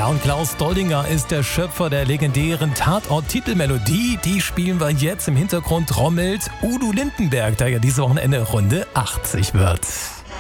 und Klaus Doldinger ist der Schöpfer der legendären Tatort-Titelmelodie. Die spielen wir jetzt. Im Hintergrund trommelt Udo Lindenberg, der ja dieses Wochenende Runde 80 wird.